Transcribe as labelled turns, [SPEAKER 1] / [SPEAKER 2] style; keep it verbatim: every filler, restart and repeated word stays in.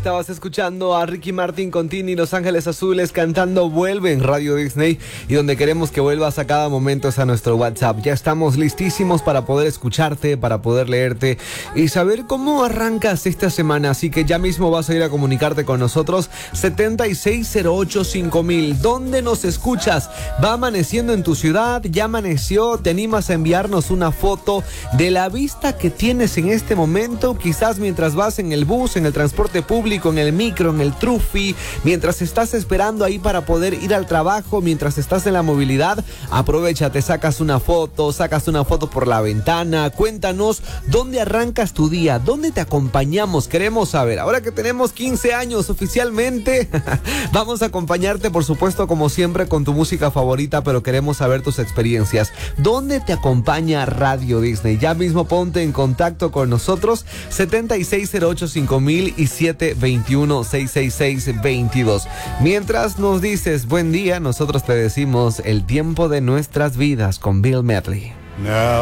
[SPEAKER 1] Estabas escuchando a Ricky Martin con Tini, Los Ángeles Azules cantando Vuelve en Radio Disney, y donde queremos que vuelvas a cada momento es a nuestro WhatsApp. Ya estamos listísimos para poder escucharte, para poder leerte y saber cómo arrancas esta semana, así que ya mismo vas a ir a comunicarte con nosotros. Setenta y seis cero ocho cinco mil. ¿Dónde nos escuchas? ¿Va amaneciendo en tu ciudad? ¿Ya amaneció? ¿Te animas a enviarnos una foto de la vista que tienes en este momento? Quizás mientras vas en el bus, en el transporte público, en el micro, en el trufi, mientras estás esperando ahí para poder ir al trabajo, mientras estás en la movilidad, aprovecha, te sacas una foto, sacas una foto por la ventana. Cuéntanos dónde arrancas tu día, dónde te acompañamos, queremos saber. Ahora que tenemos quince años oficialmente, vamos a acompañarte, por supuesto, como siempre, con tu música favorita, pero queremos saber tus experiencias. ¿Dónde te acompaña Radio Disney? Ya mismo ponte en contacto con nosotros. Setenta y seis cero ocho cinco mil y siete veintiuno seis seis seis veintidós. Mientras nos dices buen día, nosotros te decimos el tiempo de nuestras vidas con Bill Medley.
[SPEAKER 2] Now